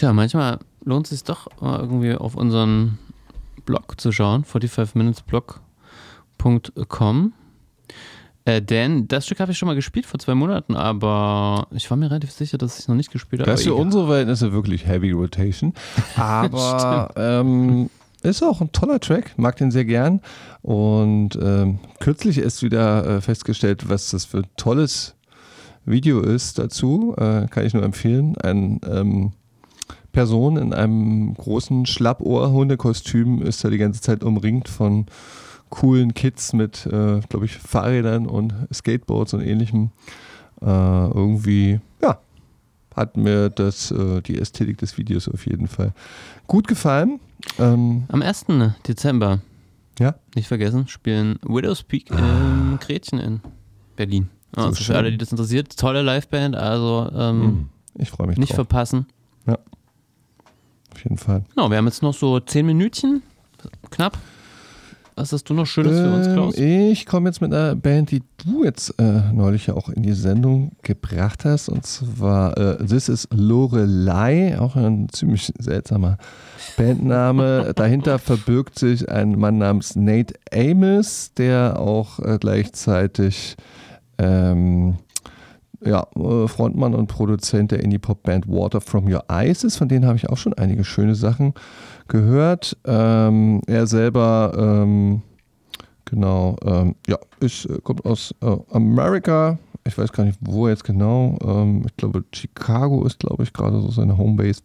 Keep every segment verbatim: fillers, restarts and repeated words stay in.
Tja, manchmal lohnt es sich doch mal irgendwie auf unseren Blog zu schauen, forty-five minutes blog punkt com. Äh, denn das Stück habe ich schon mal gespielt vor zwei Monaten, aber ich war mir relativ sicher, dass ich es noch nicht gespielt habe. Das ist für unsere Verhältnisse wirklich Heavy Rotation. Aber ähm, ist auch ein toller Track, mag den sehr gern. Und ähm, kürzlich ist wieder äh, festgestellt, was das für ein tolles Video ist dazu. Äh, kann ich nur empfehlen. Ein ähm, Person in einem großen Schlappohr-Hundekostüm ist da die ganze Zeit umringt von coolen Kids mit, äh, glaube ich, Fahrrädern und Skateboards und ähnlichem. Äh, irgendwie, ja, hat mir das, äh, die Ästhetik des Videos auf jeden Fall gut gefallen. Ähm, Am ersten Dezember, ja, nicht vergessen, spielen Widow's Peak im Gretchen in Berlin. So Also für schön. alle, die das interessiert, tolle Liveband, also ähm, ich freue mich nicht drauf. verpassen. Ja, auf jeden Fall. Genau, wir haben jetzt noch so zehn Minütchen, knapp. Was hast du noch Schönes für uns, Klaus? Ähm, ich komme jetzt mit einer Band, die du jetzt äh, neulich ja auch in die Sendung gebracht hast, und zwar äh, This is Lorelei, auch ein ziemlich seltsamer Bandname. Dahinter verbirgt sich ein Mann namens Nate Amos, der auch äh, gleichzeitig ähm, ja, äh, Frontmann und Produzent der Indie-Pop-Band Water From Your Eyes ist. Von denen habe ich auch schon einige schöne Sachen gehört. Ähm, er selber, ähm, genau, ähm, ja, ist, kommt aus äh, Amerika. Ich weiß gar nicht, wo er jetzt genau. Ähm, ich glaube, Chicago ist, glaube ich, gerade so seine Homebase.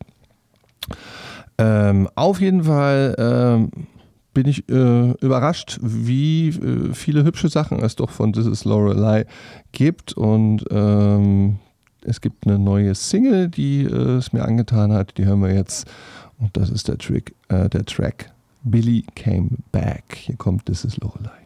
Ähm, auf jeden Fall ähm, bin ich äh, überrascht, wie äh, viele hübsche Sachen es doch von This is Lorelei gibt. Und ähm, es gibt eine neue Single, die äh, es mir angetan hat. Die hören wir jetzt. Und das ist der Track, äh, der Track Billy Came Back. Hier kommt This is Lorelei.